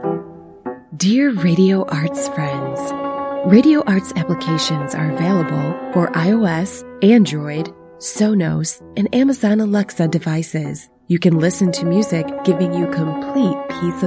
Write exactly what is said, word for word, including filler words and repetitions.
Dear Radio Arts friends, Radio Arts applications are available for iOS, Android, Sonos, and Amazon Alexa devices. You can listen to music giving you complete peace of